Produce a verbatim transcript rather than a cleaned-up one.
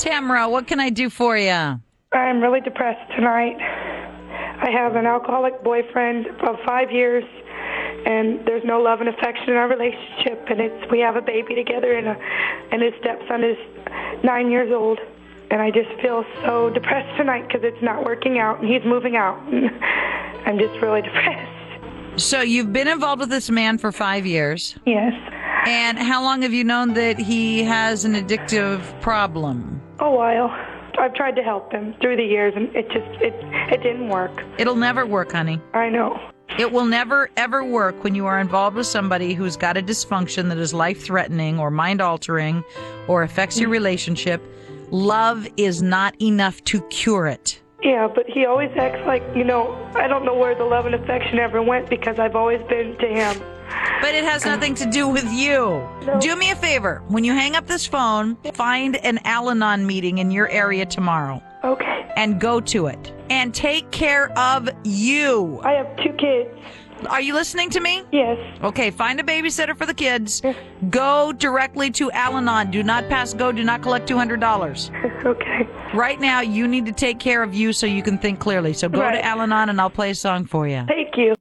Tamara, what can I do for you? I'm really depressed tonight. I have an alcoholic boyfriend of five years, and there's no love and affection in our relationship. And it's we have a baby together, and a and his stepson is nine years old. And I just feel so depressed tonight because it's not working out, and he's moving out. I'm just really depressed. So you've been involved with this man for five years. Yes. And how long have you known that he has an addictive problem? A while. I've tried to help him through the years, and it just it it didn't work. It'll never work, honey. I know. It will never, ever work when you are involved with somebody who's got a dysfunction that is life-threatening or mind-altering or affects your relationship. Love is not enough to cure it. Yeah, but he always acts like, you know, I don't know where the love and affection ever went because I've always been to him. But it has nothing to do with you. No. Do me a favor. When you hang up this phone, find an Al-Anon meeting in your area tomorrow. Okay. And go to it. And take care of you. I have two kids. Are you listening to me? Yes. Okay, find a babysitter for the kids. Go directly to Al-Anon. Do not pass go. Do not collect two hundred dollars. Okay. Right now, you need to take care of you so you can think clearly. So go Right. to Al-Anon and I'll play a song for you. Thank you.